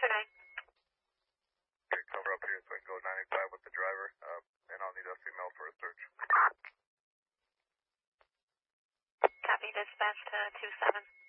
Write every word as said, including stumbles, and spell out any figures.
two nine. Okay, cover up here so I can go ninety-five with the driver, uh, and I'll need a female for a search. Copy, dispatch to two seven.